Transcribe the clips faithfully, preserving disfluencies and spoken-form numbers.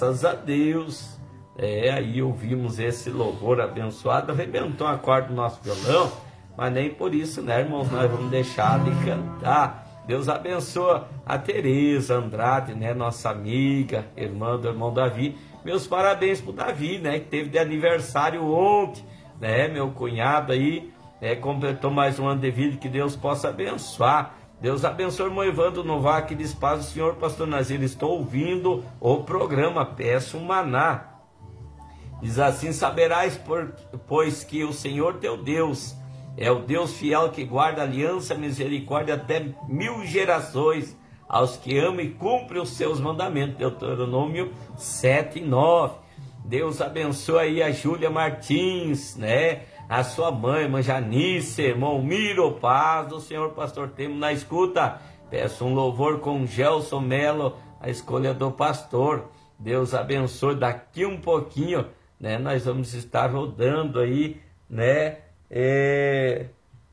Graças a Deus. É, aí ouvimos esse louvor abençoado, arrebentou a corda do nosso violão, mas nem por isso, né, irmãos, nós vamos deixar de cantar. Deus abençoa a Tereza Andrade, né, nossa amiga, irmã do irmão Davi. Meus parabéns pro Davi, né, que teve de aniversário ontem, né, meu cunhado aí, né, completou mais um ano de vida, que Deus possa abençoar. Deus abençoe o irmão Evandro Novac, que diz: paz do Senhor, pastor Nazir, estou ouvindo o programa, peço um maná. Diz assim: saberás, por, pois que o Senhor teu Deus é o Deus fiel que guarda aliança, misericórdia até mil gerações aos que amam e cumprem os seus mandamentos. Deuteronômio sete, nove. Deus abençoe aí a Júlia Martins, né? A sua mãe, irmã Janice, irmão Miro, paz do Senhor, pastor Temo na escuta. Peço um louvor com Gelson Melo, a escolha do pastor. Deus abençoe. Daqui um pouquinho, né, nós vamos estar rodando aí, né, é...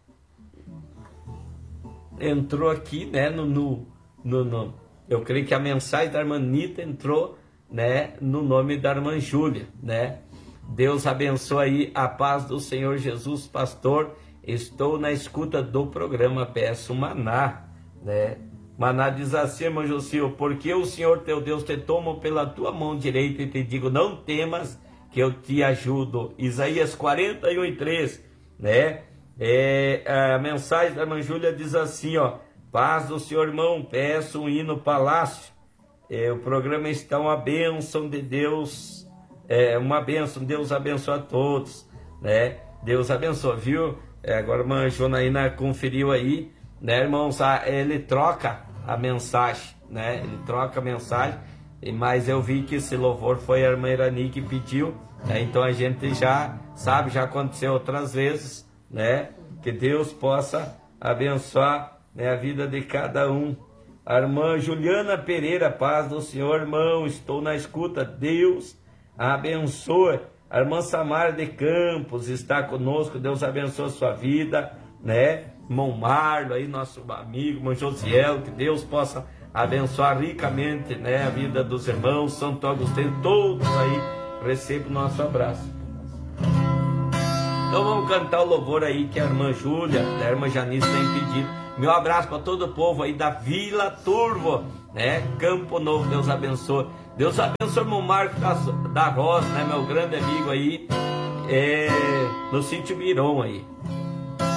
entrou aqui, né, no, no, no, no, eu creio que a mensagem da irmã Anitta entrou, né, no nome da irmã Júlia, né. Deus abençoe aí, a paz do Senhor Jesus, pastor, estou na escuta do programa, peço maná, né. Maná diz assim, irmão Josio: porque o Senhor teu Deus te toma pela tua mão direita e te digo, não temas, que eu te ajudo. Isaías quarenta e um, três, né? É, a mensagem da irmã Júlia diz assim, ó: paz do Senhor, irmão, peço um hino palácio. É, o programa está uma bênção de Deus, é uma bênção, Deus abençoe a todos, né? Deus abençoe, viu? É, agora a irmã Jonaína conferiu aí, né, irmãos? A, ele troca a mensagem, né? Ele troca a mensagem. Mas eu vi que esse louvor foi a irmã Irani que pediu, né? Então a gente já sabe, já aconteceu outras vezes, né? Que Deus possa abençoar, né, a vida de cada um. A irmã Juliana Pereira, paz do Senhor, irmão, estou na escuta, Deus abençoe. A irmã Samara de Campos está conosco, Deus abençoe a sua vida, né? Irmão Marlo aí, nosso amigo, irmão Josiel, que Deus possa abençoar ricamente, né, a vida dos irmãos, Santo Agostinho, todos aí, recebam o nosso abraço. Então vamos cantar o louvor aí que a irmã Júlia, a irmã Janice tem pedido. Meu abraço para todo o povo aí da Vila Turvo, né, Campo Novo, Deus abençoe. Deus abençoe o irmão Marco da, da Rosa, né, meu grande amigo aí, é, no sítio Miron aí.